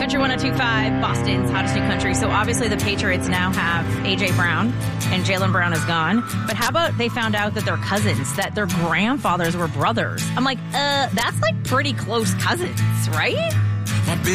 Country 102.5, Boston's hottest new country. So obviously the Patriots now have A.J. Brown, and Jaylen Brown is gone. But how about they found out that they're cousins, that their grandfathers were brothers? I'm like, that's like pretty close cousins, right?